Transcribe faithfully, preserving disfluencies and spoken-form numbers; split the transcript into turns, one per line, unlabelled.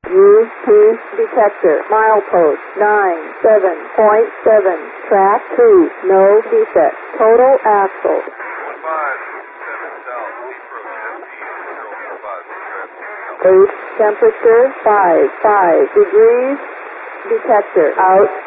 U P detector, milepost nine seven point seven, track two, no defect, total axle.
one five seven South, approach control five, traffic.
Eight, temperature five five degrees, detector out.